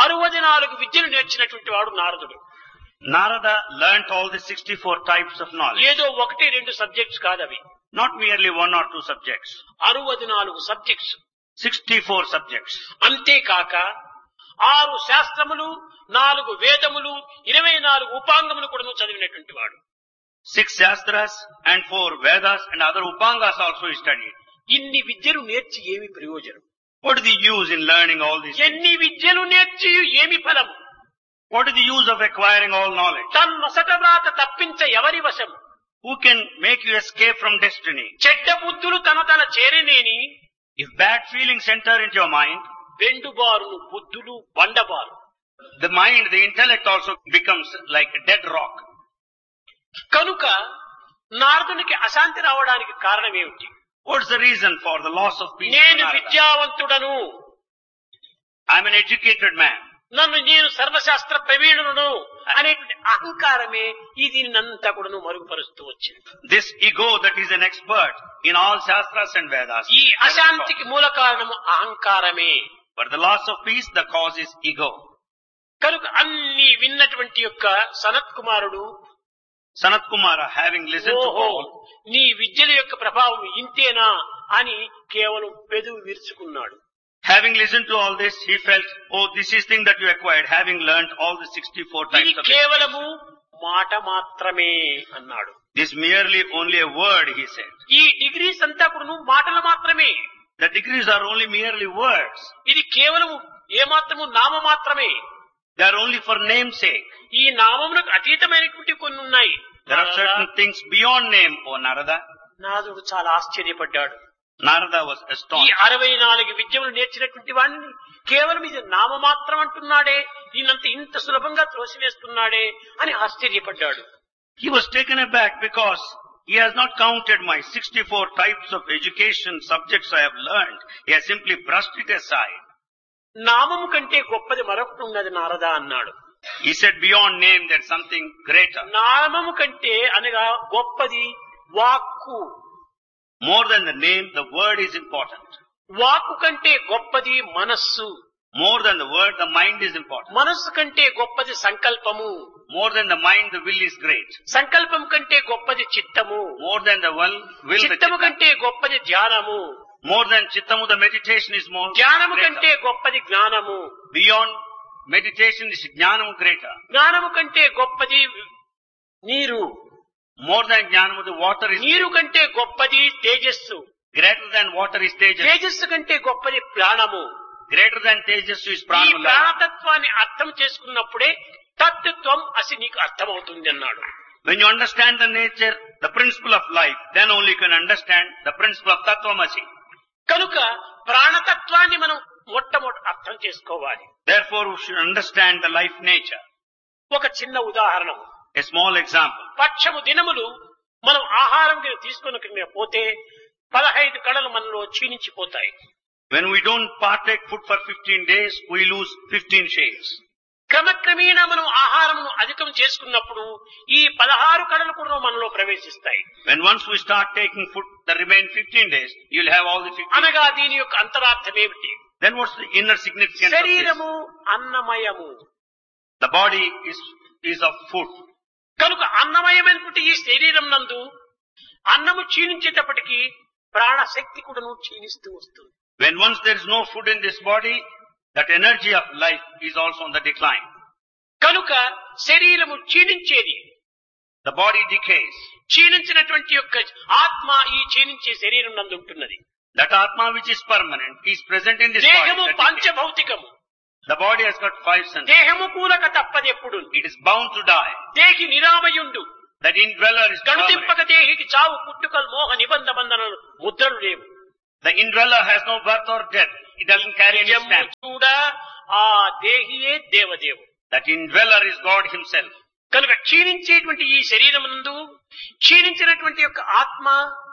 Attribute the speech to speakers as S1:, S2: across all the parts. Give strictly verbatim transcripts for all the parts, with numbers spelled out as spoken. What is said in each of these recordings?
S1: అరవై నాలుగు విద్యలు నేర్చినటువంటి వాడు నారదుడు.
S2: Narada learnt all the sixty-four types of knowledge.
S1: ఏదో ఒకటి రెండు సబ్జెక్ట్స్ కాదు అవి.
S2: Not merely one or two subjects.
S1: అరవై నాలుగు సబ్జెక్ట్స్.
S2: sixty-four subjects.
S1: అంతేకాక ఆరు శాస్త్రములు, నాలుగు వేదములు, ఇరవై నాలుగు ఉపాంగములు కూడా చదివినటువంటి వాడు.
S2: Six Shastras and four Vedas and other Upangas also he studied.
S1: ఇన్ని విద్యలు నేర్చి ఏమి ప్రయోజనం?
S2: What is the use in learning all these things?
S1: ఎన్ని విద్యలు నేర్చి ఏమి ఫలము?
S2: What is the use of acquiring all knowledge?
S1: తన్మొసట వ్రాత తప్పించ ఎవరి వశము?
S2: Who can make you escape from destiny?
S1: చెడ్డ బుద్ధులు తన తన చేరినేని
S2: If bad feelings enter into your mind,
S1: వెండుబారును బుద్ధులు బండబారు.
S2: the mind, the intellect also becomes like a dead rock.
S1: కనుక నారదునికి అశాంతి రావడానికి కారణం ఏమిటి?
S2: What's the reason for the loss of peace?
S1: నేను విద్యావంతుడను,
S2: I am an educated man.
S1: నన్ను నేను సర్వశాస్త్ర ప్రవీణులను అనేటువంటి అహంకారమే ఈ దీనినంతా కూడా మరుగుపరుస్తూ వచ్చింది.
S2: This ego that is an expert in all Shastras and Vedas.
S1: ఈ అశాంతికి మూల కారణము అహంకారమే.
S2: For the loss of peace, the cause is ego.
S1: కనుక అన్ని విన్నటువంటి యొక్క సనత్ కుమారుడు,
S2: Sanat Kumara, having listened to
S1: ఓహో
S2: all,
S1: నీ విద్యల యొక్క ప్రభావం ఇంతేనా అని కేవలం పెదవి విరుచుకున్నాడు.
S2: having listened to all this, he felt, oh, this is thing that you acquired, having learnt all the sixty-four
S1: ఇది
S2: types of
S1: కేవలము మాట మాత్రమే అన్నాడు.
S2: this merely only a word, he said.
S1: ఈ డిగ్రీస్ అంతా కూడా మాటలు మాత్రమే.
S2: The degrees are only merely words.
S1: ఇది కేవలం ఏమాత్రము నామ మాత్రమే.
S2: They are only for namesake.
S1: ఈ నామములకు అతీతమైనటువంటి కొన్ని ఉన్నాయి.
S2: There are certain things beyond name, oh Narada.
S1: నారదుడు చాలా ఆశ్చర్యపడ్డాడు.
S2: Narada was
S1: ఈ
S2: astonished.
S1: అరవై నాలుగు విద్యలు నేర్చినటువంటి వాడిని కేవలం ఇది నామ మాత్రం అంటున్నాడే, దీనంత ఇంత సులభంగా త్రోసివేస్తున్నాడే అని ఆశ్చర్యపడ్డాడు.
S2: He was taken aback because he has not counted my sixty-four types of education subjects I have learned. He has simply brushed it aside.
S1: నామము కంటే గొప్పది మరొకటి ఉన్నది నారద అన్నాడు.
S2: He said beyond name there's something greater.
S1: నామము కంటే అనగా గొప్పది వాక్కు.
S2: More than the name, the word is important.
S1: వాక్కు కంటే గొప్పది మనస్సు.
S2: More than the word, the mind is important.
S1: మనస్సు కంటే గొప్పది సంకల్పము.
S2: More than the mind, the will is great.
S1: సంకల్పం కంటే గొప్పది చిత్తము.
S2: More than the will, will the
S1: చిత్తము
S2: chitta.
S1: కంటే గొప్పది ధ్యానము.
S2: More than chittamu, the meditation is more
S1: జ్ఞానము
S2: greater.
S1: కంటే గొప్పది జ్ఞానము.
S2: Beyond meditation is jnanamu greater.
S1: జ్ఞానము కంటే గొప్పది నీరు.
S2: More than jnanamu, the water is
S1: నీరు కంటే గొప్పది తేజస్సు.
S2: greater than water is tejas.
S1: తేజస్సు కంటే గొప్పది ప్రాణము.
S2: Greater than tejas is
S1: ఈ
S2: prana life.
S1: ప్రాణతత్వాన్ని అర్థం చేసుకున్నప్పుడే తత్వం అసి నీకు అర్థమవుతుంది అన్నాడు.
S2: When you understand the nature, the principle of life, then only you can understand the principle of Tattvamasi.
S1: కనుక ప్రాణతత్వాన్ని మనం మొట్టమొదటి అర్థం చేసుకోవాలి.
S2: Therefore, we should understand the life nature.
S1: ఒక చిన్న ఉదాహరణ,
S2: A small example.
S1: పక్షము దినములు మనం ఆహారం తీసుకుని పోతే పదహైదు కళలు మనలో క్షీణించిపోతాయి.
S2: When we don't partake food for fifteen days, we lose fifteen shades.
S1: క్రమక్రమేణా మనం ఆహారం అధికం చేసుకున్నప్పుడు ఈ పదహారు కళలు కూడా మనలో ప్రవేశిస్తాయి.
S2: When once we start taking food, the remaining fifteen days, you'll have all the fifteen.
S1: అనగా దీని యొక్క అంతరార్థం ఏమిటి?
S2: Then what's the inner significance of this?
S1: శరీరము అన్నమయము.
S2: The body is, is of food.
S1: కనుక అన్నమయమైనటువంటి ఈ శరీరం నందు అన్నము క్షీణించేటప్పటికీ ప్రాణశక్తి కూడాను క్షీణిస్తూ వస్తుంది.
S2: When once there is no food in this body, that energy of life is also on the decline.
S1: కనుక శరీరము క్షీణించేది.
S2: The body decays.
S1: క్షీణించినటువంటి యొక్క ఆత్మ ఈ క్షీణించే శరీరం నందు ఉంటున్నది.
S2: That Atma which is permanent is present in this
S1: దేహము
S2: body.
S1: పంచభౌతికము.
S2: The body has got five senses.
S1: దేహము కూలక తప్పదెప్పుడు.
S2: It is bound to die.
S1: దేహి నిరామయుండు.
S2: That indweller is
S1: గణుతింపక
S2: permanent.
S1: దేహికి చావు పుట్టుకలు మోహ నిబంధ బంధనలు ముద్రలు లేవు.
S2: The indweller has no birth or death. It doesn't carry any
S1: నిజము
S2: stamp.
S1: చూడ ఆ దేహియే దేవదేవుడు.
S2: That indweller is God himself.
S1: కనుక క్షీణించేటువంటి ఈ శరీరం నందు క్షీణించినటువంటి యొక్క ఆత్మ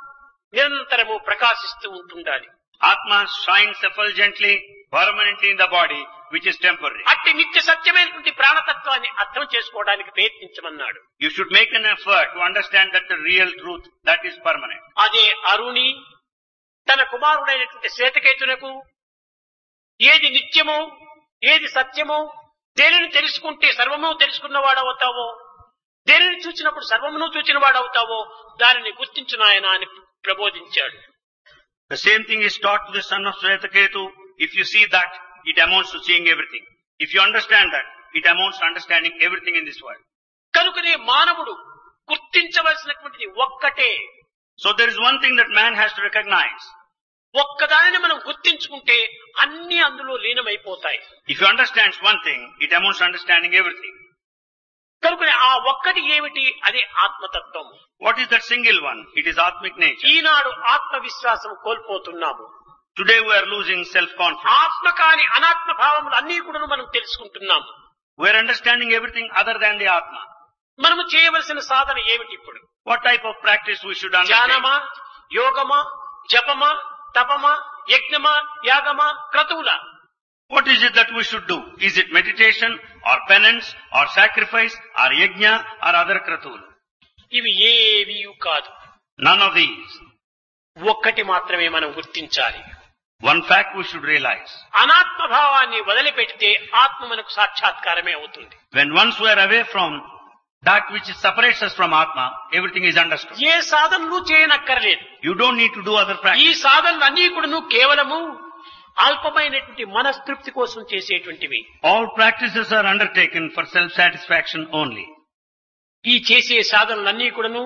S1: నిరంతరము ప్రకాశిస్తూ ఉంటుండాలి.
S2: Atma shines effulgently, permanently in the body, which is temporary.
S1: అట్టి నిత్య సత్యమైనటువంటి ప్రాణతత్వాన్ని అర్థం చేసుకోవడానికి ప్రయత్నించమన్నాడు.
S2: You should make an effort to understand that the real truth, that is permanent.
S1: అదే అరుణి తన కుమారుడైనటువంటి శ్వేతకేతునకు ఏది నిత్యమో ఏది సత్యమో, దేనిని తెలుసుకుంటే సర్వము తెలుసుకున్నవాడవుతావో, దేనిని చూచినప్పుడు సర్వమును చూచిన వాడవుతావో దానిని గుర్తించు నాయనా అని ప్రబోధించాడు.
S2: The same thing is taught to the son of Shvetaketu. If you see that, it amounts to seeing everything. If you understand that, it amounts to understanding everything in this world.
S1: కనుకనే మానవుడు గుర్తించవలసినటువంటిది ఒక్కటే.
S2: So there is one thing that man has to recognize.
S1: ఒక్కదానిని మనం గుర్తించుకుంటే అన్ని అందులో లీనమైపోతాయి.
S2: If you understand one thing, it amounts to understanding everything.
S1: కనుకనే ఆ ఒక్కటి ఏమిటి? అదే ఆత్మతత్వం.
S2: What is that single one? It is Atmic nature.
S1: ఈనాడు ఆత్మవిశ్వాసం కోల్పోతున్నాము.
S2: Today we are losing self-confidence.
S1: ఆత్మ కాని అనాత్మ భావములు అన్ని కూడా మనం తెలుసుకుంటున్నాము.
S2: We are understanding everything other than the Atma.
S1: మనము చేయవలసిన సాధన ఏమిటి ఇప్పుడు?
S2: What type of practice we should undertake?
S1: ధ్యానమా, యోగమా, జపమా, తపమా, యజ్ఞమా, యాగమా, క్రతువులా?
S2: What is it that we should do? Is it meditation or penance or sacrifice or yajna or other kratul?
S1: ఇవి ఏవి కాదు.
S2: None of these.
S1: ఒక్కటి మాత్రమే మనం గుర్తించాలి.
S2: One fact we should realize.
S1: అనాత్మ భావాన్ని వదిలిపెడితే ఆత్మ మనకు సాక్షాత్కారమే అవుతుంది.
S2: When once we are away from that which separates us from Atma, everything is understood.
S1: ఏ సాధనలు చేయనక్కర్లేదు.
S2: You don't need to do other
S1: ఈ
S2: practice.
S1: సాధనలు అన్ని కూడా కేవలము అల్పమైనటువంటి మనస్తృప్తి కోసం చేసేటువంటివి.
S2: All practices are undertaken for self-satisfaction only.
S1: ఈ చేసే సాధనలన్నీ కూడాను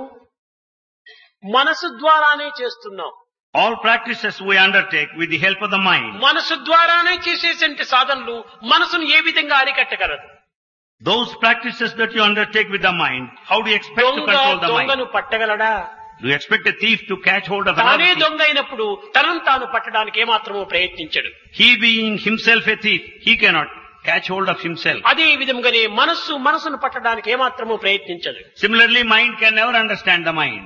S1: మనసు ద్వారానే చేస్తున్నాం.
S2: All practices we undertake with the help of the mind.
S1: మనసు ద్వారానే చేసేటువంటి సాధనలు మనసును ఏ విధంగా అరికట్టగలదు?
S2: Those practices that you undertake with the mind, how do you expect to
S1: దొంగ
S2: control the
S1: దొంగను
S2: mind?
S1: పట్టగలడా?
S2: Do you expect a thief to catch hold of
S1: తానే
S2: another thief?
S1: దొంగ అయినప్పుడు తనను తాను పట్టడానికి ఏమాత్రమూ ప్రయత్నించడు.
S2: He being himself a thief, he cannot catch hold of himself.
S1: అదే విధంగానే మనస్సు మనసును పట్టడానికి ఏమాత్రమూ ప్రయత్నించదు.
S2: Similarly, mind can never understand the mind.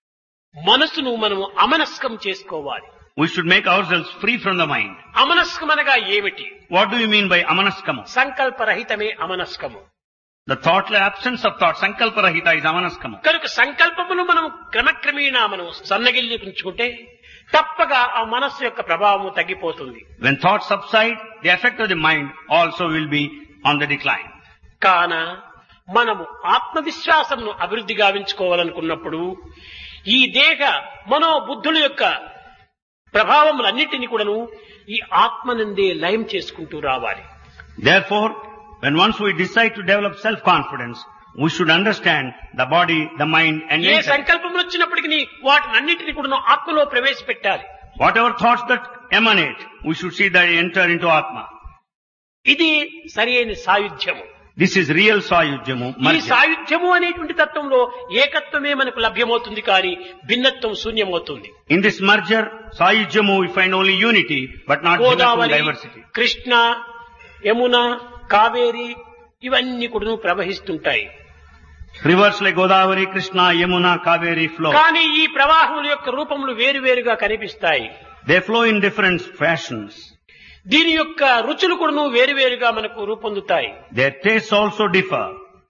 S1: మనసును మనము అమనస్కం చేసుకోవాలి.
S2: We should make ourselves free from the mind.
S1: అమనస్కం అనగా ఏమిటి?
S2: What do you mean by amanaskama?
S1: సంకల్పరహితమే అమనస్కము.
S2: The thought, absence of thought, sankalparahita is amanaskama.
S1: కనుక సంకల్పమును మనం క్రమక్రమేణా మనం సన్నగిల్లుకుంటే తప్పగా ఆ మనస్సు యొక్క ప్రభావము తగ్గిపోతుంది.
S2: When thoughts subside, the effect of the mind also will be on the decline.
S1: కాన మనము ఆత్మవిశ్వాసమును అభివృద్ధి గావించుకోవాలనుకున్నప్పుడు ఈ దేహ మనోబుద్ధుల యొక్క ప్రభావములన్నిటినీ కూడాను ఈ ఆత్మనందే లయం చేసుకుంటూ రావాలి.
S2: Therefore, when once we decide to develop self-confidence, we should understand the body, the mind and
S1: A
S2: nature.
S1: సంకల్పములు వచ్చినప్పటికీ వాటినన్నిటినీ కూడాను ఆత్మలో ప్రవేశపెట్టాలి.
S2: Whatever thoughts that emanate, we should see that they enter into Atma.
S1: ఇది సరైన సాయుధ్యము.
S2: This is real Sayujyamu.
S1: ఈ సాయుధ్యము అనేటువంటి తత్వంలో ఏకత్వమే మనకు లభ్యమవుతుంది కానీ భిన్నత్వం శూన్యమవుతుంది.
S2: In this merger, Sayujyamu, we find only unity, but not
S1: Godavari,
S2: diversity.
S1: Krishna, Yamuna, Kaveri ఇవన్నీ కూడా ప్రవహిస్తుంటాయి.
S2: Rivers like Godavari, Krishna, Yamuna, Kaveri flow.
S1: కానీ ఈ ప్రవాహముల యొక్క రూపములు వేరువేరుగా కనిపిస్తాయి.
S2: They flow in different fashions.
S1: దీని యొక్క రుచులు కూడా వేరువేరుగా మనకు రూపొందుతాయి.
S2: Their tastes also differ.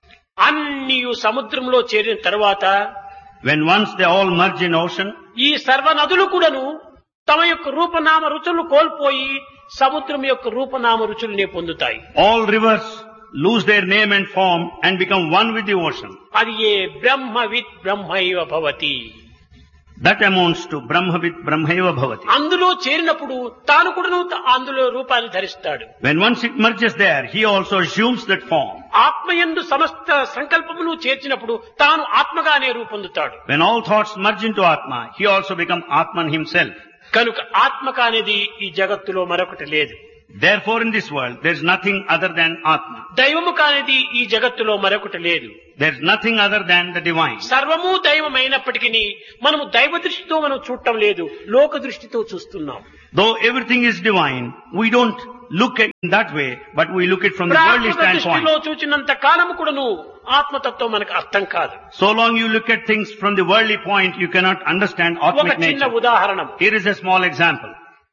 S1: అన్ని సముద్రంలో చేరిన తర్వాత
S2: When once they all merge in ocean,
S1: ఈ సర్వ నదులు కూడాను తమ యొక్క రూపనామ రుచులు కోల్పోయి సముద్రం యొక్క రూపనామ రుచులనే పొందుతాయి.
S2: all rivers lose their name and form and become one with the ocean.
S1: అది ఏ బ్రహ్మవిత్ బ్రహ్మైవ భవతి.
S2: That amounts to Brahmavit Brahmaiva Bhavati.
S1: అందులో చేరినప్పుడు తాను కూడాను అందులో రూపాన్ని ధరిస్తాడు.
S2: When once it merges there, he also assumes that form.
S1: ఆత్మయందు సమస్త సంకల్పమును చేర్చినప్పుడు తాను ఆత్మగానే రూపొందుతాడు.
S2: When all thoughts merge into Atma, he also becomes Atman himself.
S1: కనుక ఆత్మ కానిది ఈ జగత్తులో మరొకటి లేదు.
S2: Therefore in this world, there is nothing other than Atma.
S1: దైవము కానిది ఈ జగత్తులో మరొకటి లేదు.
S2: There is nothing other than the divine.
S1: సర్వము దైవమైనప్పటికీ మనము దైవ దృష్టితో మనం చూడటం లేదు, లోక దృష్టితో చూస్తున్నాం.
S2: Though everything is divine, we don't look at it that way, but we look at it from the worldly
S1: ప్రాకృత దృష్టిలో
S2: standpoint.
S1: చూచినంత కాలము కూడాను ఆత్మతత్వం మనకు అర్థం కాదు.
S2: So long you look at things from the worldly point, you cannot understand
S1: ఒక
S2: Atmic
S1: చిన్న
S2: nature.
S1: ఉదాహరణ,
S2: Here is a small example.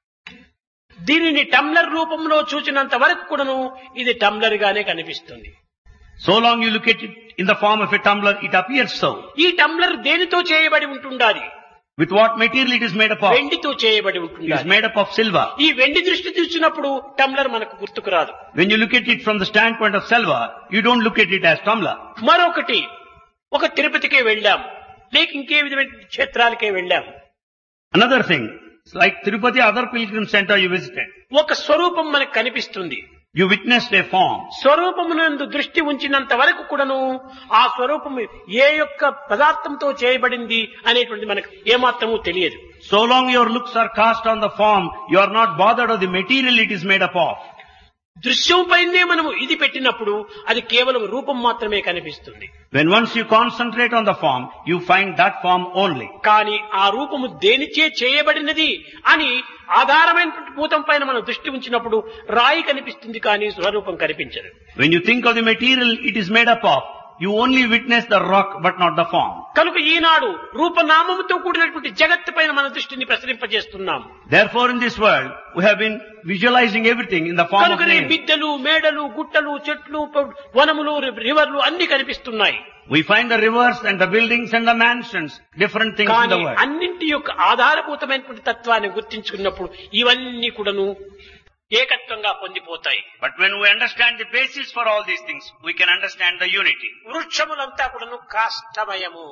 S1: దీనిని టంబ్లర్ రూపంలో చూచినంత వరకు కూడాను ఇది టంబ్లర్ గానే కనిపిస్తుంది.
S2: So long you look at it in the form of a tumbler, it appears so.
S1: ఈ టంబ్లర్ దేనితో చేయబడి ఉంటుండాలి?
S2: With what material it is made up of?
S1: వెండితో చేయబడి
S2: It
S1: ఉంటుంది.
S2: is made up of silver.
S1: ఈ వెండి దృష్టి చూసినప్పుడు టంబ్లర్ మనకు గుర్తుకు రాదు.
S2: When you look at it from the standpoint of silver, you don't look at it as tumbler.
S1: మరొకటి, ఒక తిరుపతికే వెళ్ళాం, లేక ఇంకే విధమైన క్షేత్రాలకే వెళ్ళాం.
S2: Another thing, it's like Tirupati, other pilgrim center you visited.
S1: ఒక స్వరూపం మనకు కనిపిస్తుంది.
S2: You witnessed a form.
S1: స్వరూపమునందు దృష్టి ఉంచినంత వరకు కూడాను ఆ స్వరూపము ఏ యొక్క పదార్థంతో చేయబడింది అనేటువంటి మనకు ఏమాత్రము తెలియదు.
S2: So long your looks are cast on the form, you are not bothered of the material it is made up of.
S1: దృశ్యం పైనే మనము ఇది పెట్టినప్పుడు అది కేవలం రూపం మాత్రమే కనిపిస్తుంది.
S2: When once you concentrate on the form, you find that form only.
S1: కానీ ఆ రూపము దేనిచే చేయబడినది అని ఆధారమైనటువంటి భూతం పైన మనం దృష్టి ఉంచినప్పుడు రాయి కనిపిస్తుంది, కానీ స్వరూపం కనిపించదు.
S2: When you think of the material it is made up of, you only witness the rock but not the form.
S1: కనుక ఈనాడు రూపనామముతో కూడినటువంటి జగత్తు పైన మన దృష్టిని ప్రసరింపజేస్తున్నాం.
S2: Therefore in this world, we have been visualizing everything in the form of
S1: కనుకనే
S2: name.
S1: బిద్దలు, మేడలు, గుట్టలు, చెట్లు, వనములు, రివర్లు అన్ని కనిపిస్తున్నాయి.
S2: We find the rivers and the buildings and the mansions, different things in the
S1: కానీ
S2: world.
S1: అన్నింటి యొక్క ఆధారభూతమైనటువంటి తత్వాన్ని గుర్తించుకున్నప్పుడు ఇవన్నీ కూడాను ఏకత్వంగా పొందిపోతాయి.
S2: But when we understand the basis for all these things, we can understand the unity.
S1: వృక్షములంతా కూడాను కాష్టమయము,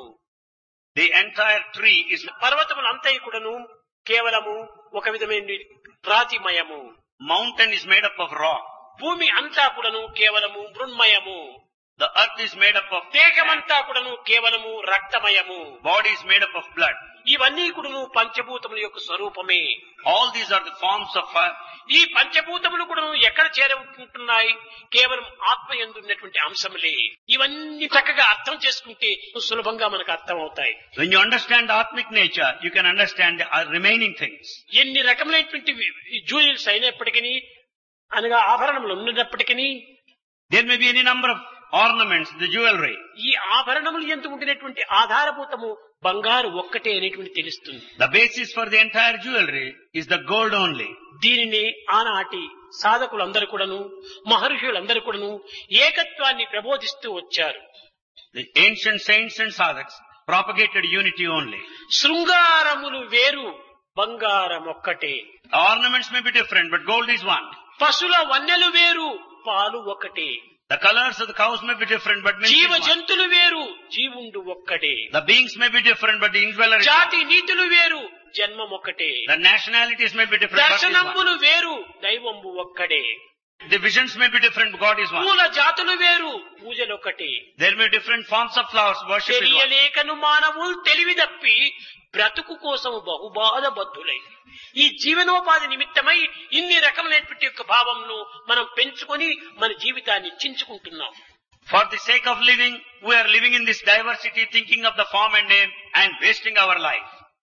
S2: The entire tree is,
S1: పర్వతములంతా కూడాను కేవలము ఒక విధమైన రాతిమయము,
S2: mountain is made up of rock.
S1: భూమి అంతా కూడాను కేవలము మృన్మయము,
S2: The earth is made up of,
S1: దేహమంతా కూడాను కేవలము రక్తమయము.
S2: body is made up of blood.
S1: ఇవన్నీ కూడాను పంచభూతముల యొక్క స్వరూపమే.
S2: All these are the forms of fire.
S1: ఈ పంచభూతములు కూడా ఎక్కడ చేరుకుంటున్నాయి? కేవలం ఆత్మ యందు ఉన్నటువంటి అంశములే. ఇవన్నీ చక్కగా అర్థం చేసుకుంటే సులభంగా మనకు అర్థం అవుతాయి.
S2: When you understand Atmic nature, you can understand the uh, remaining things.
S1: ఎన్ని రకములైనటువంటి జ్యువెల్స్ అయినప్పటికీ, అనగా ఆభరణములు ఉన్నప్పటికీ,
S2: There may be any number of ornaments, the jewelry.
S1: ఈ ఆభరణములు ఎంత ఉండినటువంటి ఆధారభూతము బంగారు ఒక్కటే అనేటువంటి తెలుస్తుంది.
S2: The basis for the entire jewelry is the gold only.
S1: దీనిని ఆనాటి సాధకులందరూ కూడాను, మహర్షులందరూ కూడాను ఏకత్వాన్ని ప్రబోధిస్తూ వచ్చారు.
S2: The ancient saints and sadhaks propagated unity only.
S1: శృంగారములు వేరు, బంగారం ఒక్కటే.
S2: The ornaments may be different, but gold is one.
S1: పశుల వన్నెలు వేరు, పాలు ఒకటే.
S2: The colors of the cows may be different, but milk
S1: జీవ
S2: is one.
S1: జంతులు వేరు, జీవుండు ఒక్కటే.
S2: The beings may be different, but the indweller is one.
S1: జాతి నీతులు వేరు, జన్మం ఒకటే.
S2: The nationalities may be different, but is one.
S1: దర్శనంబులు వేరు, దైవంబు ఒక్కడే.
S2: The visions may be different, but God is one.
S1: పూల జాతులు వేరు, పూజలు ఒకటే.
S2: There may be different forms of flowers, worship is one.
S1: తెలియలేకను మానవులు తెలివి తప్పి బ్రతుకు కోసం బహుబాధ బద్ధులై ఈ జీవనోపాధి నిమిత్తమై ఇన్ని రకములైనటువంటి యొక్క భావంను మనం పెంచుకొని మన జీవితాన్ని చించుకుంటున్నాం.
S2: For the sake of living, we are living in this diversity, thinking of the form and name and wasting our life.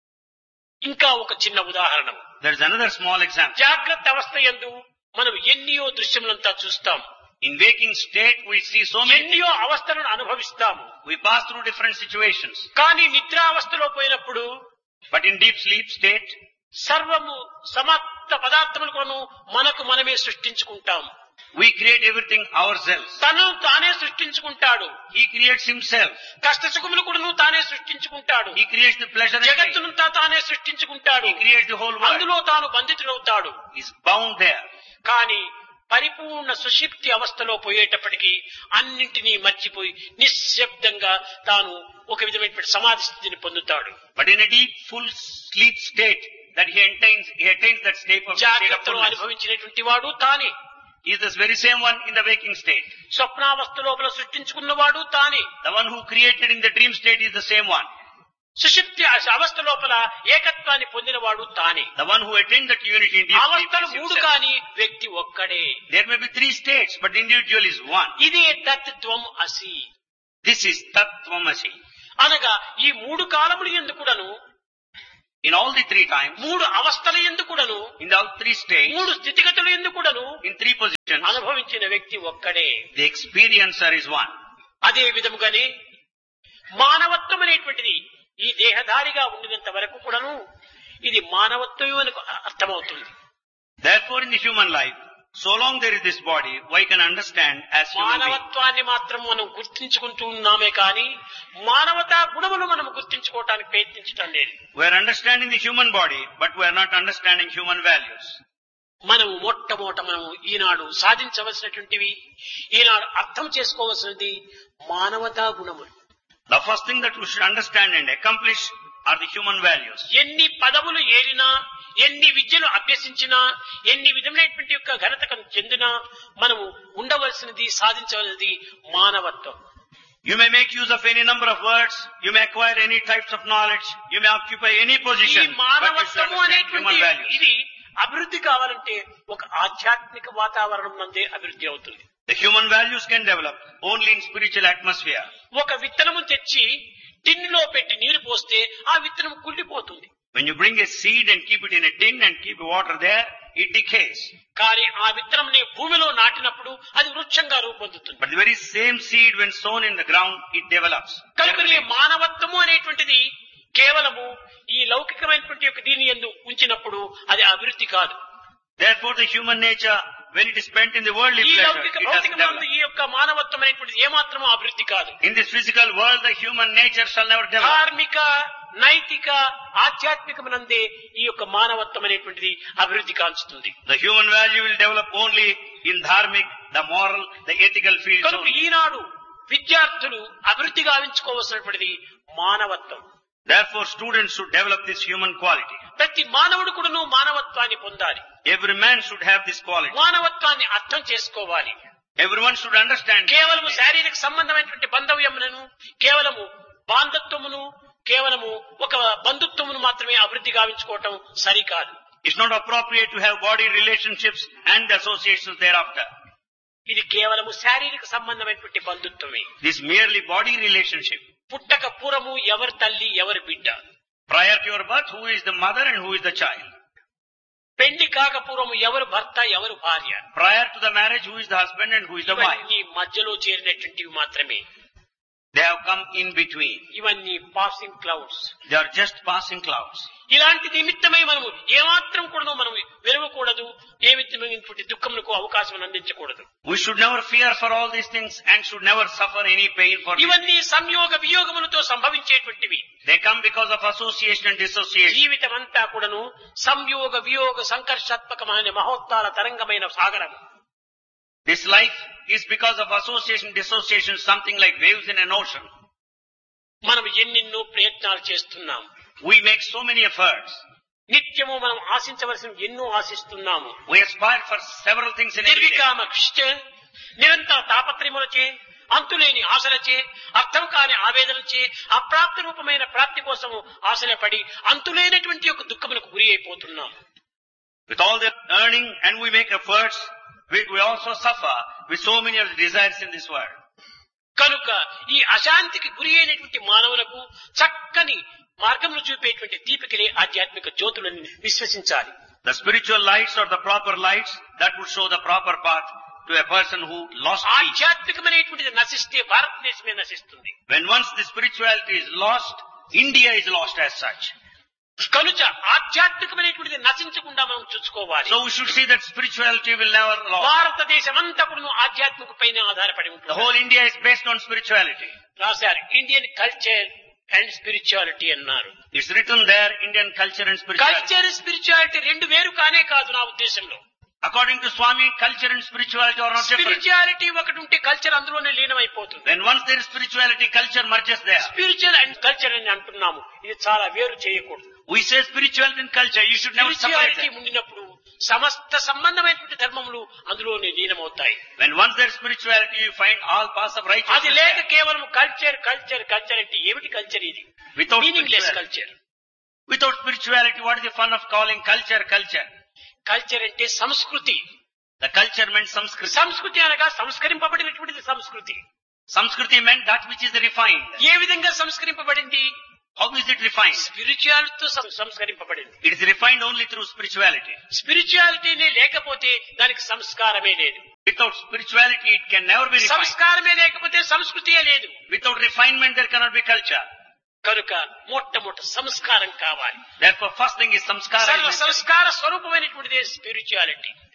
S1: ఇంకా ఒక చిన్న ఉదాహరణ.
S2: There is another small example.
S1: జాగ్రత్త అవస్థ యందు మనం ఎన్నో దృశ్యములంతా చూస్తాం.
S2: In waking state, we see so many things.
S1: ఎన్నో అవస్థలను అనుభవిస్తాము.
S2: We pass through different situations.
S1: కానీ నిద్రావస్థలో పోయినప్పుడు,
S2: But in deep sleep state,
S1: సర్వము సమస్త పదార్థములను మనకు మనమే సృష్టించుకుంటాం.
S2: we create everything ourselves.
S1: తనను తానే సృష్టించుకుంటాడు.
S2: He creates himself.
S1: కష్ట సుఖములు కూడా తానే సృష్టించుకుంటాడు.
S2: He creates the pleasure and pain.
S1: జగత్తునంతా తానే సృష్టించుకుంటాడు.
S2: He creates the whole world.
S1: అందులో తాను బంధితుడవుతాడు.
S2: He is bound there.
S1: కానీ పరిపూర్ణ సుషిప్తి అవస్థలో పోయేటప్పటికీ అన్నింటినీ మర్చిపోయి నిశ్శబ్దంగా తాను ఒక విధమైన సమాధి స్థితిని పొందుతాడు.
S2: But in a deep, full sleep state, that he attains, he attains that state of, state of
S1: జాగ్రత్తను
S2: fullness.
S1: అనుభవించినటువంటి వాడు తానే.
S2: He is this very same one in the waking state.
S1: స్వప్నావస్థ లోపల సృష్టించుకున్నవాడు తానే.
S2: The one who created in the dream state is the same one.
S1: సుషిప్తి అవస్థ లోపల ఏకత్వాన్ని పొందినవాడు తానే.
S2: The one who attained that unity in deep sleep
S1: అవస్థలు
S2: is
S1: మూడు
S2: himself.
S1: కాని వ్యక్తి ఒక్కడే.
S2: There may be three states, but the individual is one.
S1: ఇదే తత్వం అసి.
S2: This is Tattvamasi.
S1: అనగా ఈ మూడు కాలములు ఎందుకుడను,
S2: In all the three times,
S1: మూడు అవస్థల ఎందుకుడను,
S2: in all three states,
S1: మూడు స్థితిగతులు ఎందుకుడను
S2: in three positions,
S1: అనుభవించిన వ్యక్తి ఒక్కడే.
S2: the experiencer is one.
S1: అదే విధముగానే మానవత్వం అనేటువంటిది ఈ దేహధారిగా ఉండినంత వరకు కూడాను ఇది మానవత్వం అని అర్థమవుతుంది.
S2: Therefore, in the human life, So long there is this body, we can understand as human beings.
S1: మానవత్వాన్ని మాత్రం మనం గుర్తించుకుంటూ ఉన్నామే కానీ మానవతా గుణములు మనం గుర్తించుకోవటానికి ప్రయత్నించటం లేదు.
S2: We are understanding the human body, but we are not understanding human values.
S1: మనము మొట్టమొదట మనము ఈనాడు సాధించవలసినటువంటివి, ఈనాడు అర్థం చేసుకోవలసినది మానవతా గుణములు.
S2: The first thing that we should understand and accomplish are the human values.
S1: ఎన్ని పదవులు ఏరినా, ఎన్ని విద్యలు అభ్యసించినా, ఎన్ని విధమైనటువంటి యొక్క ఘనతకు చెందినా మనము ఉండవలసినది, సాధించవలసినది మానవత్వం.
S2: You may make use of any number of words, you may acquire any types of knowledge, you may occupy any
S1: ఈ
S2: position, but you should
S1: మానవత్వము
S2: understand
S1: అనేటువంటి
S2: human values.
S1: ఇది అభివృద్ధి కావాలంటే ఒక ఆధ్యాత్మిక వాతావరణం నందే అభివృద్ధి అవుతుంది.
S2: The human values can develop only in spiritual atmosphere.
S1: ఒక విత్తనము తెచ్చి టిన్నులో పెట్టి నీరు పోస్తే ఆ విత్తనం కుళ్ళిపోతుంది.
S2: When you bring a seed and keep it in a tin and keep water there, it decays.
S1: కానీ ఆ విత్తనంని భూమిలో నాటినప్పుడు అది వృక్షంగా రూపొందుతుంది.
S2: But the very same seed when sown in the ground, it develops.
S1: కనుకనే మానవత్వము అనేటువంటిది కేవలము ఈ లౌకికమైనటువంటి యొక్క దీని యందు ఉంచినప్పుడు అది అభివృద్ధి కాదు.
S2: Therefore the human nature, when it is spent in the worldly
S1: ఈ
S2: pleasure,
S1: లౌకిక
S2: it has
S1: భౌతికమందు
S2: developed.
S1: ఈ యొక్క మానవత్వం అనేటువంటిది ఏమాత్రమూ అభివృద్ధి కాదు.
S2: In this physical world, the human nature shall never develop.
S1: ధార్మిక, నైతిక, ఆధ్యాత్మికమనందే ఈ యొక్క మానవత్వం అనేటువంటిది అభివృద్ధి కాంచుతుంది.
S2: The human value will develop only in dharmic, the moral, the ethical fields
S1: కనుక
S2: only.
S1: ఈనాడు విద్యార్థులు అభివృద్ధి గావించుకోవాల్సినటువంటిది మానవత్వం.
S2: Therefore students should develop this human quality.
S1: ప్రతి మానవుడు కూడాను మానవత్వాన్ని పొందాలి.
S2: Every man should have this quality.
S1: మానవత్వాన్ని అర్థం చేసుకోవాలి.
S2: Everyone should understand.
S1: కేవలము శారీరక సంబంధమైనటువంటి బంధవ్యములను, కేవలము బాంధత్వమును, కేవలము ఒక బంధుత్వమును మాత్రమే అభివృద్ధి గావించుకోవటం సరికాదు.
S2: It's not appropriate to have body relationships and associations thereafter.
S1: ఇది కేవలము శారీరక సంబంధమైనటువంటి బంధుత్వమే.
S2: This merely body relationship.
S1: పుట్టక పూర్వము ఎవరి తల్లి ఎవరి బిడ్డ,
S2: Prior to your birth, who is the mother and who is the child?
S1: పెళ్లి కాక పూర్వము ఎవరు భర్త ఎవరు భార్య,
S2: Prior to the marriage, who is the husband and who is the wife?
S1: ఇవన్నీ మధ్యలో చేరినటువంటివి మాత్రమే.
S2: They have come in between.
S1: ఇవన్నీ passing clouds.
S2: They are just passing clouds.
S1: ఇలాంటి నిమిత్తమై మనము ఏమాత్రం కూడా మనం వెరవకూడదు, ఏ విధమైనటువంటి దుఃఖములకు అవకాశం అందించకూడదు.
S2: We should never fear for all these things and should never suffer any pain for these
S1: ఇవన్నీ
S2: things.
S1: సంయోగ వియోగములతో సంభవించేటువంటివి.
S2: They come because of association and dissociation.
S1: జీవితం అంతా కూడాను సంయోగ వియోగ సంకర్షాత్మకమైన మహోత్తాల తరంగమైన సాగరం.
S2: This life is because of association, dissociation, something like waves in an ocean.
S1: మనం ఎన్నెన్నో ప్రయత్నాలు చేస్తున్నాం.
S2: We make so many efforts.
S1: నిత్యము మనం ఆశించవలసిన ఎన్నో ఆశిస్తున్నాము.
S2: We aspire for several things in every day.
S1: నిర్వికామ కృషిచే, నిరంతర తాపత్రయములచే, అంతులేని ఆశలచే, అర్థం కాని ఆవేదనలచే, అప్రాప్త రూపమైన ప్రాప్తి కోసము ఆశలపడి అంతులేనటువంటి యొక్క దుఃఖములకు గురి అయిపోతున్నాం.
S2: With all the earning and we make efforts, we, we also suffer with so many of the desires in this world.
S1: కనుక ఈ అశాంతికి గురి అయినటువంటి మానవులకు చక్కని మార్గమును చూపేటువంటి దీపికలే ఆధ్యాత్మిక జ్యోతులని విశ్వసించాలి.
S2: The spiritual lights are the proper lights that would show the proper path to a person who lost peace.
S1: ఆధ్యాత్మికమైనటువంటిది నశిస్తే భారతదేశమే నశిస్తుంది.
S2: When once the spirituality is lost, India is lost as such.
S1: కనుక ఆధ్యాత్మికమైనటువంటిది నశించకుండా మనం చూసుకోవాలి.
S2: So we should see that spirituality will never lost.
S1: భారతదేశం అంతా కూడా ఆధ్యాత్మిక పైన ఆధారపడి
S2: The
S1: ఉంటుంది.
S2: whole India is based on spirituality.
S1: రాశారు ఇండియన్ కల్చర్ అండ్ స్పిరిచువాలిటీ అన్నారు.
S2: It's written there, Indian culture and spirituality.
S1: Culture spirituality రెండు వేరు కానే కాదు నా ఉద్దేశంలో.
S2: According to Swami, culture and spirituality are not different.
S1: Spirituality ఒకటి ఉంటే కల్చర్ అందులోనే లీనమైపోతుంది.
S2: When once there is spirituality, culture merges there.
S1: Spiritual and culture అని అంటున్నాము, ఇది చాలా వేరు చేయకూడదు.
S2: We say spirituality and culture, you should never separate
S1: spirituality
S2: them.
S1: ఉండినప్పుడు సమస్త సంబంధమైనటువంటి ధర్మములు అందులోనే లీనమవుతాయి.
S2: When once there is spirituality, you find all paths of
S1: అది
S2: righteousness
S1: లేక
S2: there.
S1: కేవలం కల్చర్ కల్చర్ కల్చర్ అంటే ఏమిటి కల్చర్? ఇది
S2: Without
S1: meaningless
S2: spirituality.
S1: Culture.
S2: Without spirituality, what is the fun of calling culture, culture?
S1: Culture అంటే సంస్కృతి.
S2: The culture meant Samskriti.
S1: సంస్కృతి అనగా సంస్కరింపబడినటువంటిది సంస్కృతి.
S2: Samskriti meant that which is refined.
S1: ఏ విధంగా సంస్కరింపబడింది?
S2: How is it refined?
S1: స్పిరిచువాలిటీతో సంస్కరింపబడింది.
S2: It is refined only through spirituality.
S1: స్పిరిచువాలిటీనే లేకపోతే దానికి సంస్కారమే లేదు.
S2: Without spirituality, it can never be refined.
S1: సంస్కారమే లేకపోతే సంస్కృతియే లేదు.
S2: Without refinement, there cannot be culture.
S1: కనుక మొట్టమొదటి సంస్కారం కావాలి.
S2: Therefore, first thing is samskara.
S1: సర్వ సంస్కార స్వరూపమైనటువంటిదే spirituality.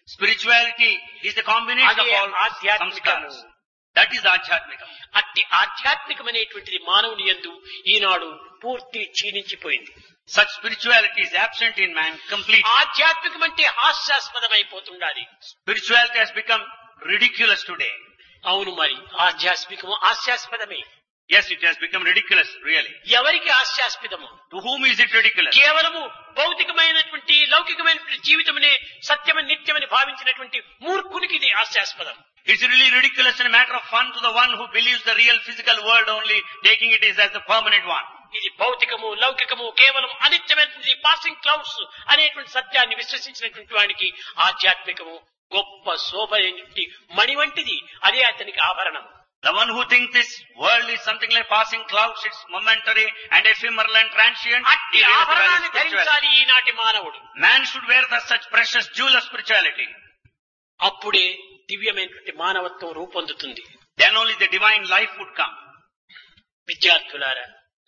S2: Spirituality is the combination
S1: అదే
S2: of all
S1: ఆధ్యాత్మికము.
S2: samskaras. That is Adhyatmikam.
S1: అట్టి ఆధ్యాత్మికమైనటువంటిది మానవుని యందు ఈనాడు పూర్తి క్షీణించిపోయింది.
S2: Such spirituality is absent in man completely.
S1: ఆధ్యాత్మికం అంటే హాస్యాస్పదమైపోతుండాలి.
S2: Spirituality has become ridiculous today.
S1: అవును, మరి ఆధ్యాత్మికము హాస్యాస్పదమే.
S2: Yes, it has become ridiculous, really.
S1: ఎవరికి హాస్యాస్పదము?
S2: To whom is it ridiculous?
S1: కేవలము భౌతికమైనటువంటి లౌకికమైనటువంటి జీవితమనే సత్యమని నిత్యమని భావించినటువంటి మూర్ఖునికి ఇది హాస్యాస్పదం.
S2: It's really ridiculous and a matter of fun to the one who believes the real physical world only, taking it as the permanent one.
S1: ఇది భౌతికము లౌకికము కేవలం అనిత్యమైనటువంటి passing clouds అనేటువంటి సత్యాన్ని విశ్వసించినటువంటి వాడికి ఆధ్యాత్మికము గొప్ప శోభైనటువంటి మణి వంటిది. అదే అతనికి ఆభరణం.
S2: The one who thinks this world is something like passing clouds, it's momentary and ephemeral and transient,
S1: అట్టి
S2: he really
S1: ఆభరణాన్ని
S2: values spirituality.
S1: ధరించాలి ఈనాటి మానవుడు.
S2: Man should wear the such precious jewel of spirituality.
S1: అప్పుడే దివ్యమైనటువంటి మానవత్వం రూపొందుతుంది.
S2: Then only the divine life would come.
S1: విద్యార్థులారా,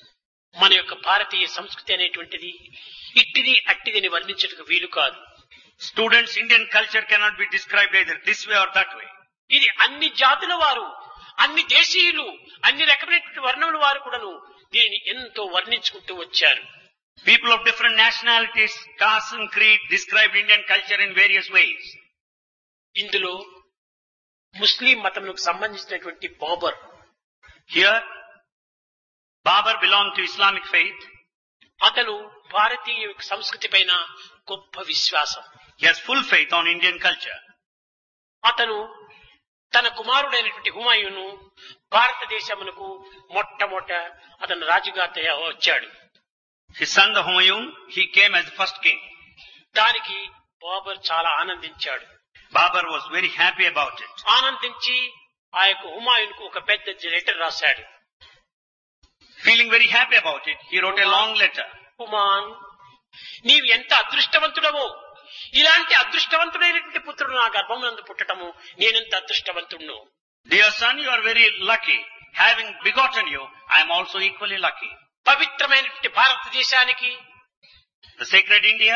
S1: మన యొక్క భారతీయ సంస్కృతి అనేటువంటిది ఇట్టిది అట్టిదని వర్ణించటకు వీలు కాదు.
S2: Students, Indian culture cannot be described either this way or that way.
S1: ఇది అన్ని జాతుల వారు, అన్ని దేశీయులు, అన్ని రకమైనటువంటి వర్ణముల వారు కూడాను దీనిని ఎంతో వర్ణించుకుంటూ వచ్చారు.
S2: People of different nationalities, castes and creed described Indian culture in various ways.
S1: ఇందులో ముస్లిం మతములకు సంబంధించినటువంటి Babur,
S2: Here, Babar belonged to Islamic faith.
S1: అతను భారతీయ సంస్కృతి పైన గొప్ప విశ్వాసం.
S2: He has full faith on Indian culture.
S1: అతను తన కుమారుడైనటువంటి హుమాయూను భారతదేశమునకు మొట్టమొదట అతను రాజుగా తయా- వచ్చాడు.
S2: His son, the Humayun, he came as the first king.
S1: దానికి బాబర్ చాలా ఆనందించాడు.
S2: Babar was very happy about it.
S1: ఆనందించి ఆ యొక్క హుమాయూన్కు ఒక పెద్ద లెటర్ రాశాడు.
S2: Feeling very happy about it, he wrote a long letter.
S1: హుమాన్, నీవు ఎంత అదృష్టవంతుడవో, ఇలాంటి అదృష్టవంతుడైనటువంటి పుత్రుడు నా గర్భమునందు పుట్టటము నేనెంత అదృష్టవంతుడును.
S2: Dear son, you are very lucky. Having begotten you, I am also equally lucky.
S1: పవిత్రమైనటువంటి భారతదేశానికి,
S2: The sacred India,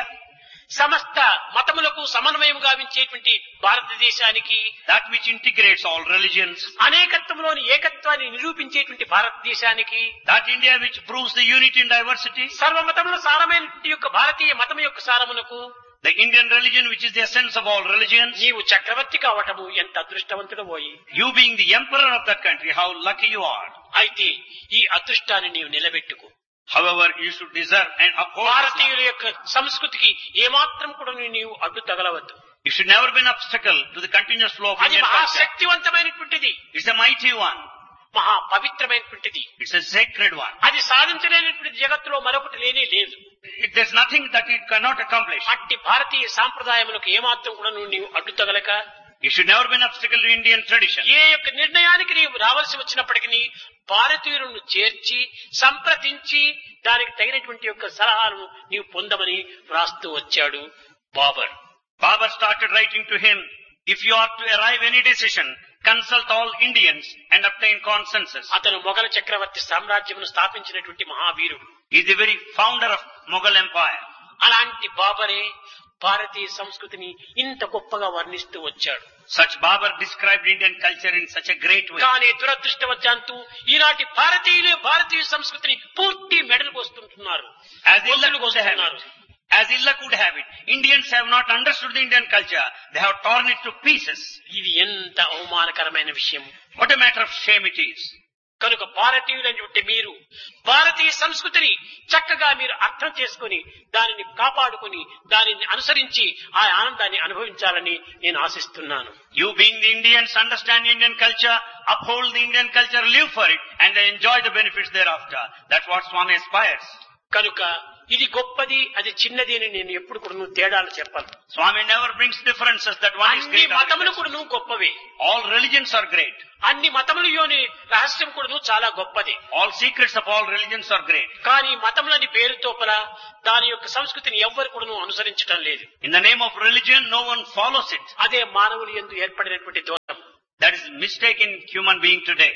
S1: సమస్త మతములకు సమన్వయం గావించేటువంటి భారతదేశానికి,
S2: that which integrates all religions,
S1: అనేకత్వంలోని ఏకత్వాన్ని నిరూపించేటువంటి భారతదేశానికి,
S2: that India which proves the unity in diversity,
S1: సర్వమతముల సారమైనటువంటి యొక్క భారతీయ మతం యొక్క సారమునకు
S2: the Indian religion which is the essence of all religions,
S1: నీవు చక్రవర్తి కావటము ఎంత అదృష్టవంతుడవోయి.
S2: you being the emperor of that country, how lucky you are.
S1: అయితే ఈ అదృష్టాన్ని నీవు నిలబెట్టుకో.
S2: However, you should deserve and uphold this.
S1: భారతీయుల యొక్క సంస్కృతికి ఏమాత్రం కూడా నీవు అడ్డు తగలవద్దు.
S2: You should never be an obstacle to the continuous flow of
S1: అది
S2: Indian culture.
S1: మహాశక్తివంతమైనటువంటిది,
S2: It's a mighty one.
S1: మహా పవిత్రమైనటువంటిది.
S2: It's a sacred one.
S1: అది సాధించలేనటువంటి జగత్తులో మరొకటి లేనే లేదు.
S2: It, there's nothing that it cannot accomplish.
S1: అట్టి భారతీయ సాంప్రదాయములకు ఏమాత్రం కూడా నువ్వు నీవు అడ్డు తగలక,
S2: You should never be an obstacle to Indian tradition.
S1: ఏ యొక్క నిర్ణయానికి నీవు రావాల్సి వచ్చినప్పటికీ భారతీయులను చేర్చి సంప్రదించి దానికి తగినటువంటి యొక్క సలహాలను నీవు పొందమని వ్రాస్తూ వచ్చాడు Babur.
S2: Babar started writing to him, if you are to arrive any decision, consult all Indians and obtain consensus.
S1: అతను మొఘల చక్రవర్తి సామ్రాజ్యమును స్థాపించినటువంటి మహావీరుడు.
S2: He is the very founder of Mughal Empire.
S1: అలాంటి బాబరే భారతీయ సంస్కృతిని ఇంత గొప్పగా వర్ణిస్తూ వచ్చాడు.
S2: Such Babar described Indian culture in such a great way.
S1: కానీ దురదృష్టవశాత్తు ఈనాటి భారతీయులే భారతీయ సంస్కృతిని పూర్తి మెడలు పోస్తుంటున్నారు,
S2: As Illa
S1: గొంతులు
S2: could have
S1: కోస్తున్నారు.
S2: it. As Illa could have it. Indians have not understood the Indian culture. They have torn it to pieces.
S1: ఇది ఎంత అవమానకరమైన విషయం.
S2: What a matter of shame it is.
S1: కనుక భారతీయులైనటువంటి మీరు భారతీయ సంస్కృతిని చక్కగా మీరు అర్థం చేసుకుని దానిని కాపాడుకుని దానిని అనుసరించి ఆ ఆనందాన్ని అనుభవించాలని నేను ఆశిస్తున్నాను.
S2: You being the Indians, understand Indian culture, uphold the Indian culture, live for it, and then enjoy the benefits thereafter. That's what Swami aspires.
S1: కనుక ఇది గొప్పది అది చిన్నది అని నేను ఎప్పుడు కూడా నువ్వు తేడాలు చెప్పాను.
S2: Swami never brings differences that one is
S1: అన్ని
S2: great. or
S1: మతములు
S2: less.
S1: కూడా నువ్వు గొప్పవే.
S2: All religions are great.
S1: అన్ని మతములు యోని రహస్యం కూడా నువ్వు చాలా గొప్పది.
S2: All secrets of all religions are great.
S1: కానీ మతములని పేరు తోపల దాని యొక్క సంస్కృతిని ఎవ్వరు కూడా నువ్వు అనుసరించడం లేదు.
S2: In the name of religion, no one follows it.
S1: అదే మానవులు యందు ఏర్పడినటువంటి దోషం.
S2: That is a mistake in human being today.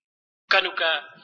S1: కనుక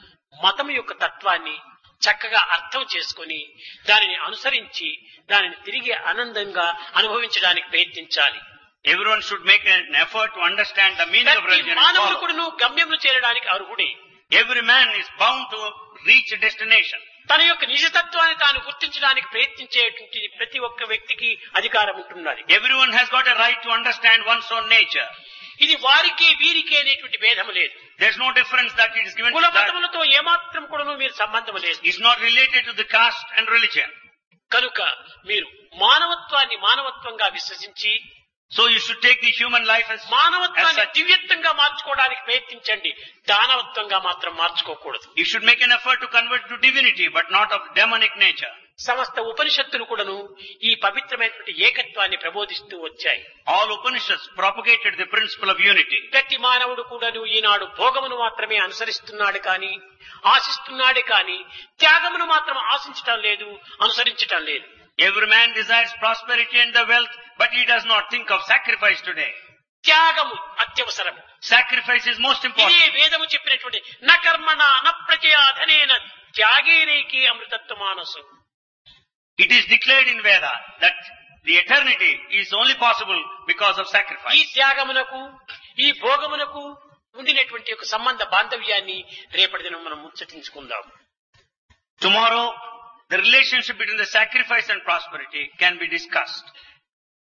S1: మతం యొక్క తత్వాన్ని చక్కగా అర్థం చేసుకుని దానిని అనుసరించి దానిని తిరిగి ఆనందంగా అనుభవించడానికి ప్రయత్నించాలి.
S2: Everyone should make an effort to understand the meaning of
S1: ప్రతి
S2: religion and
S1: మానవుడు
S2: follow.
S1: కూడాను గమ్యమును చేరడానికి అర్హుడే.
S2: Every man is bound to reach a destination.
S1: తన యొక్క నిజతత్వాన్ని తాను గుర్తించడానికి ప్రయత్నించేటువంటి ప్రతి ఒక్క వ్యక్తికి అధికారం ఉంటున్నది.
S2: Everyone has got a right to understand one's own nature.
S1: ఇది వారికి వీరికి అనేటువంటి భేదము లేదు.
S2: There's no difference that it is given
S1: కుల
S2: to that.
S1: మతములతో ఏమాత్రం కూడాను మీరు సంబంధం లేదు.
S2: It's not related to the caste and religion.
S1: కనుక మీరు మానవత్వాన్ని మానవత్వంగా విశ్వసించి
S2: So you should take the human life as, as
S1: మానవత్వాన్ని
S2: such.
S1: దివ్యత్వంగా మార్చుకోవడానికి ప్రయత్నించండి. దానవత్వంగా మాత్రం మార్చుకోకూడదు.
S2: You should make an effort to convert to divinity, but not of demonic nature.
S1: సమస్త ఉపనిషత్తులు కూడాను ఈ పవిత్రమైనటువంటి ఏకత్వాన్ని ప్రబోధిస్తూ వచ్చాయి.
S2: All Upanishads propagated the principle of unity.
S1: ప్రతి మానవుడు కూడాను ఈనాడు భోగమును మాత్రమే అనుసరిస్తున్నాడు కానీ ఆశిస్తున్నాడే కానీ త్యాగమును మాత్రం ఆశించటం లేదు, అనుసరించటం లేదు.
S2: Every man desires prosperity and the wealth, but he does not think of sacrifice today.
S1: త్యాగము అత్యవసరము.
S2: Sacrifice is most
S1: ఇదే
S2: important.
S1: వేదము చెప్పినటువంటి న కర్మణ న ప్రజయా ధనేన త్యాగేనేకి అమృతత్వ మానసు.
S2: It is declared in Veda that the eternity is only possible because of
S1: ఈ
S2: sacrifice.
S1: త్యాగమునకు ఈ భోగమునకు ఉండినటువంటి ఒక సంబంధ బాంధవ్యాన్ని రేపటి దినం మనం ముచ్చటించుకుందాం.
S2: Tomorrow, the relationship between the sacrifice and prosperity can be discussed.